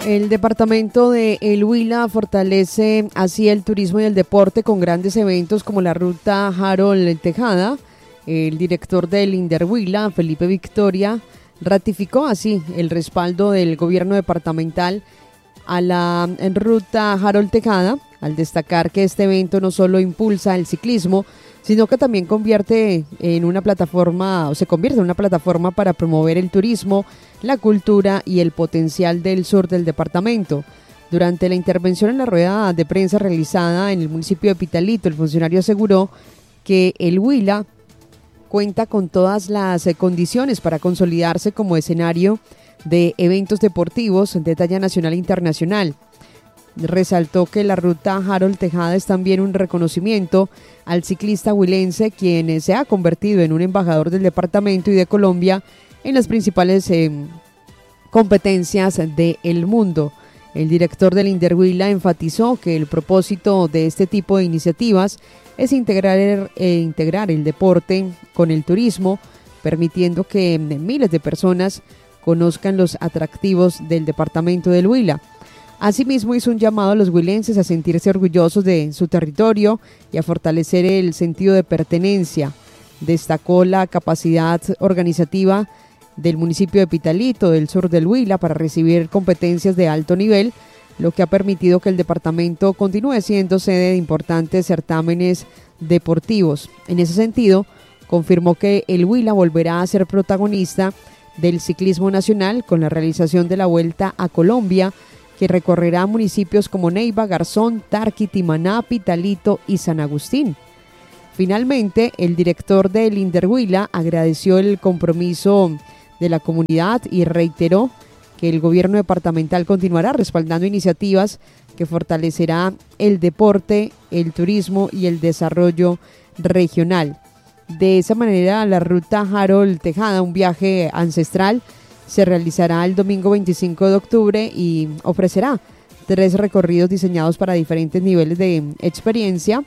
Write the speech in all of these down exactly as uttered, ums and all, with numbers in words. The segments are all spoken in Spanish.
El departamento de El Huila fortalece así el turismo y el deporte con grandes eventos como la ruta Harold Tejada. El director del Inderhuila, Felipe Victoria, ratificó así el respaldo del gobierno departamental a la ruta Harold Tejada, al destacar que este evento no solo impulsa el ciclismo, sino que también convierte en una plataforma, o se convierte en una plataforma para promover el turismo, la cultura y el potencial del sur del departamento. Durante la intervención en la rueda de prensa realizada en el municipio de Pitalito, el funcionario aseguró que el Huila cuenta con todas las condiciones para consolidarse como escenario de eventos deportivos de talla nacional e internacional. Resaltó que la ruta Harold Tejada es también un reconocimiento al ciclista huilense, quien se ha convertido en un embajador del departamento y de Colombia en las principales eh, competencias del mundo. El director del Inderhuila enfatizó que el propósito de este tipo de iniciativas es integrar el, eh, integrar el deporte con el turismo, permitiendo que miles de personas conozcan los atractivos del departamento del Huila. Asimismo, hizo un llamado a los huilenses a sentirse orgullosos de su territorio y a fortalecer el sentido de pertenencia. Destacó la capacidad organizativa del municipio de Pitalito, del sur del Huila, para recibir competencias de alto nivel, lo que ha permitido que el departamento continúe siendo sede de importantes certámenes deportivos. En ese sentido, confirmó que el Huila volverá a ser protagonista del ciclismo nacional con la realización de la Vuelta a Colombia, que recorrerá municipios como Neiva, Garzón, Tarqui, Timaná, Pitalito y San Agustín. Finalmente, el director del Inderhuila agradeció el compromiso de la comunidad y reiteró que el gobierno departamental continuará respaldando iniciativas que fortalecerá el deporte, el turismo y el desarrollo regional. De esa manera, la ruta Harold Tejada, un viaje ancestral, se realizará el domingo veinticinco de octubre y ofrecerá tres recorridos diseñados para diferentes niveles de experiencia.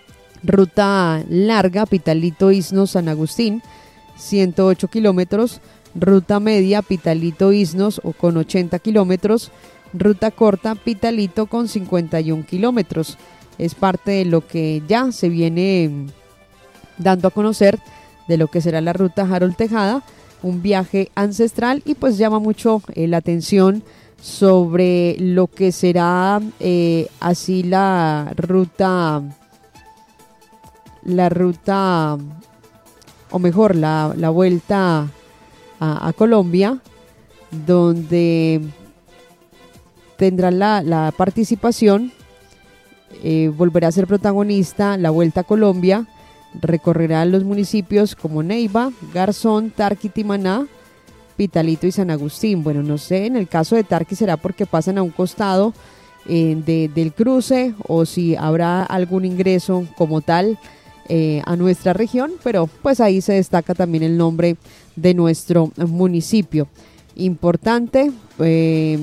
Ruta larga, Pitalito, Isnos, San Agustín, ciento ocho kilómetros. Ruta media, Pitalito, Isnos, o con ochenta kilómetros. Ruta corta, Pitalito, con cincuenta y un kilómetros. Es parte de lo que ya se viene dando a conocer de lo que será la ruta Harold Tejada, un viaje ancestral, y pues llama mucho eh, la atención sobre lo que será eh, así la ruta, la ruta, o mejor, la, la vuelta a, a Colombia, donde tendrá la, la participación, eh, volverá a ser protagonista la Vuelta a Colombia. Recorrerá los municipios como Neiva, Garzón, Tarqui, Timaná, Pitalito y San Agustín. Bueno, no sé, en el caso de Tarqui será porque pasan a un costado eh, de, del cruce, o si habrá algún ingreso como tal eh, a nuestra región, pero pues ahí se destaca también el nombre de nuestro municipio. Importante, eh,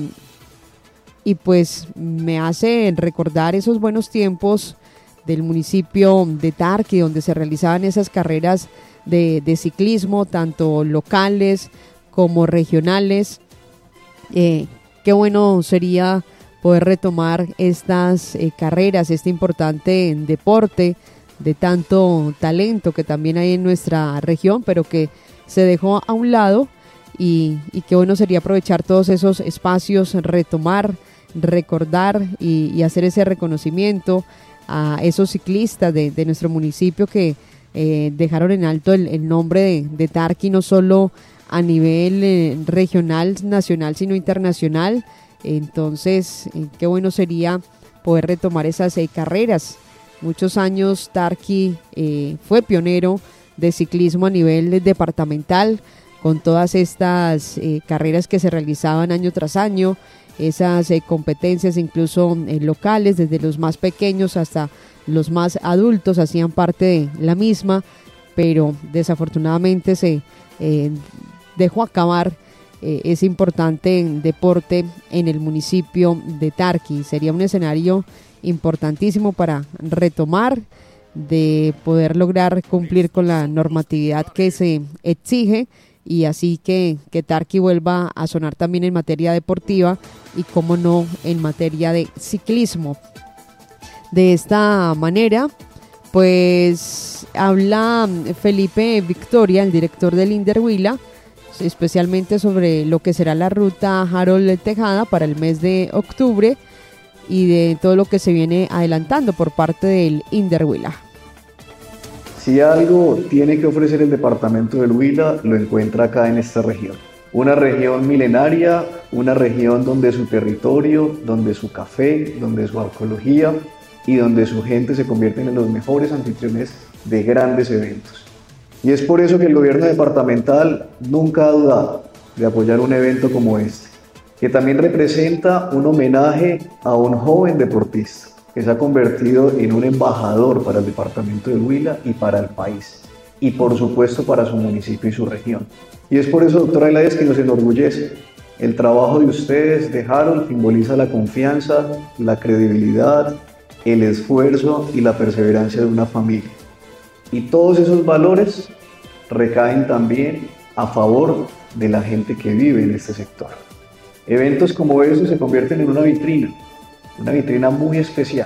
y pues me hace recordar esos buenos tiempos del municipio de Tarqui, donde se realizaban esas carreras de, de ciclismo, tanto locales como regionales. Eh, qué bueno sería poder retomar estas eh, carreras, este importante deporte de tanto talento que también hay en nuestra región, pero que se dejó a un lado, y, y qué bueno sería aprovechar todos esos espacios, retomar, recordar y, y hacer ese reconocimiento a esos ciclistas de, de nuestro municipio que eh, dejaron en alto el, el nombre de, de Tarqui, no solo a nivel eh, regional, nacional, sino internacional. Entonces, eh, qué bueno sería poder retomar esas eh, carreras. Muchos años Tarqui eh, fue pionero de ciclismo a nivel departamental, con todas estas eh, carreras que se realizaban año tras año, esas eh, competencias incluso eh, locales, desde los más pequeños hasta los más adultos hacían parte de la misma, pero desafortunadamente se eh, dejó acabar eh, ese importante deporte en el municipio de Tarqui. Sería un escenario importantísimo para retomar, de poder lograr cumplir con la normatividad que se exige y así que, que Tarqui vuelva a sonar también en materia deportiva y cómo no en materia de ciclismo. De esta manera, pues habla Felipe Victoria, el director del Inderhuila, especialmente sobre lo que será la ruta Harold Tejada para el mes de octubre y de todo lo que se viene adelantando por parte del Inderhuila. Si algo tiene que ofrecer el departamento del Huila, lo encuentra acá en esta región. Una región milenaria, una región donde su territorio, donde su café, donde su arqueología y donde su gente se convierten en los mejores anfitriones de grandes eventos. Y es por eso que el gobierno departamental nunca ha dudado de apoyar un evento como este, que también representa un homenaje a un joven deportista que se ha convertido en un embajador para el departamento del Huila y para el país, y por supuesto para su municipio y su región. Y es por eso, doctora Elaides, que nos enorgullece. El trabajo de ustedes, de Harold, simboliza la confianza, la credibilidad, el esfuerzo y la perseverancia de una familia. Y todos esos valores recaen también a favor de la gente que vive en este sector. Eventos como estos se convierten en una vitrina, una vitrina muy especial,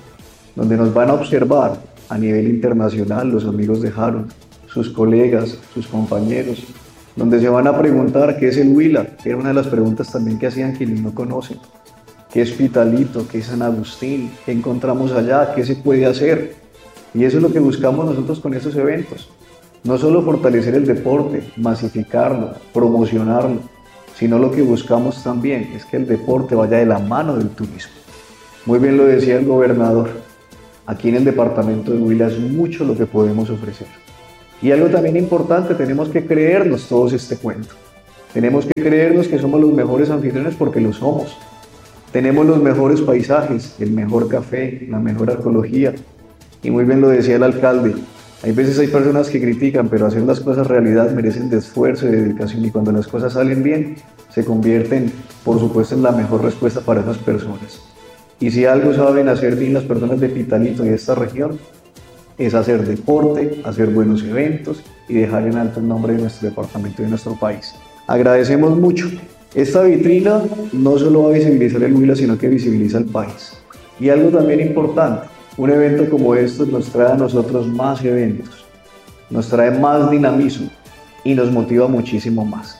donde nos van a observar a nivel internacional los amigos de Harold, sus colegas, sus compañeros, donde se van a preguntar qué es el Huila, que era una de las preguntas también que hacían quienes no conocen, qué es Pitalito, qué es San Agustín, qué encontramos allá, qué se puede hacer. Y eso es lo que buscamos nosotros con estos eventos, no solo fortalecer el deporte, masificarlo, promocionarlo, sino lo que buscamos también es que el deporte vaya de la mano del turismo. Muy bien lo decía el gobernador, aquí en el departamento de Huila es mucho lo que podemos ofrecer. Y algo también importante, tenemos que creernos todos este cuento. Tenemos que creernos que somos los mejores anfitriones porque lo somos. Tenemos los mejores paisajes, el mejor café, la mejor arqueología. Y muy bien lo decía el alcalde, hay veces hay personas que critican, pero hacer las cosas realidad merecen de esfuerzo y de dedicación, y cuando las cosas salen bien, se convierten, por supuesto, en la mejor respuesta para esas personas. Y si algo saben hacer bien las personas de Pitalito y de esta región, es hacer deporte, hacer buenos eventos y dejar en alto el nombre de nuestro departamento y de nuestro país. Agradecemos mucho. Esta vitrina no solo va a visibilizar el Huila, sino que visibiliza el país. Y algo también importante, un evento como estos nos trae a nosotros más eventos, nos trae más dinamismo y nos motiva muchísimo más.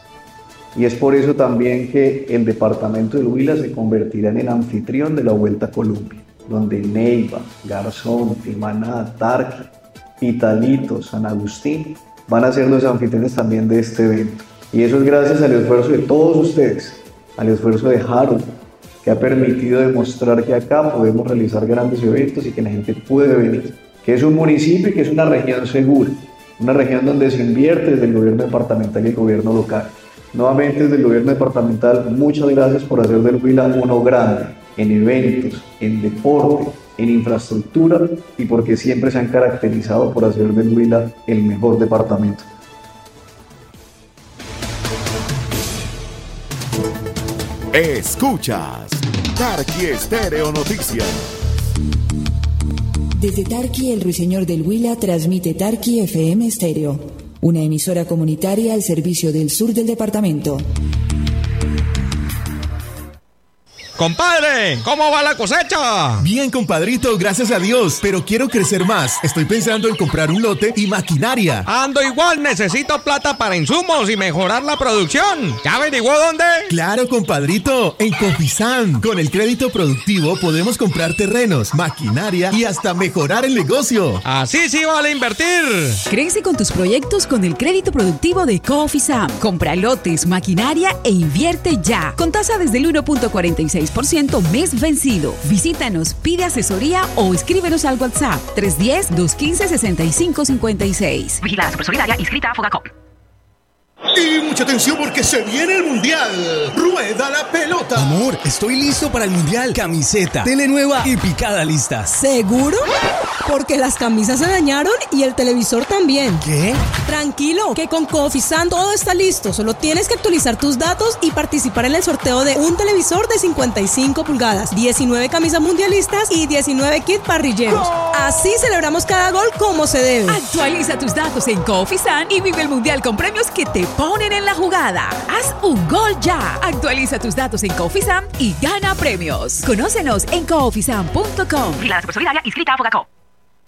Y es por eso también que el departamento del Huila se convertirá en el anfitrión de la Vuelta a Colombia, donde Neiva, Garzón, Timaná, Tarqui, Pitalito, San Agustín van a ser los anfitriones también de este evento. Y eso es gracias al esfuerzo de todos ustedes, al esfuerzo de Harold, que ha permitido demostrar que acá podemos realizar grandes eventos y que la gente puede venir, que es un municipio y que es una región segura, una región donde se invierte desde el gobierno departamental y el gobierno local. Nuevamente desde el gobierno departamental, muchas gracias por hacer del Huila uno grande en eventos, en deporte, en infraestructura y porque siempre se han caracterizado por hacer del Huila el mejor departamento. Escuchas Tarqui Estéreo Noticias. Desde Tarqui, el Ruiseñor del Huila transmite Tarqui F M Estéreo, una emisora comunitaria al servicio del sur del departamento. ¡Compadre! ¿Cómo va la cosecha? Bien, compadrito, gracias a Dios. Pero quiero crecer más. Estoy pensando en comprar un lote y maquinaria. Ando igual, necesito plata para insumos y mejorar la producción. ¿Ya averiguó dónde? Claro, compadrito, en Cofisan. Con el crédito productivo podemos comprar terrenos, maquinaria y hasta mejorar el negocio. Así sí vale invertir. Crece con tus proyectos con el crédito productivo de Cofisam. Compra lotes, maquinaria e invierte ya. Con tasa desde el uno punto cuarenta y seis por ciento mes vencido. Visítanos, pide asesoría o escríbenos al WhatsApp tres uno cero, dos uno cinco, seis cinco cinco seis. Vigilada Supersolidaria, inscrita a Fogacop. Y mucha atención porque se viene el Mundial. Rueda la pelota. Amor, estoy listo para el Mundial. Camiseta, tele nueva y picada lista. ¿Seguro? Porque las camisas se dañaron y el televisor también. ¿Qué? Tranquilo, que con Cofisan todo está listo. Solo tienes que actualizar tus datos y participar en el sorteo de un televisor de cincuenta y cinco pulgadas, diecinueve camisas mundialistas y diecinueve kits parrilleros. ¡Gol! Así celebramos cada gol como se debe. Actualiza tus datos en Cofisan y vive el Mundial con premios que te ponen en la jugada. Haz un gol ya. Actualiza tus datos en Cofisam y gana premios. Conócenos en cofisam punto com. Vigilada Supersolidaria, inscrita a Fogacop.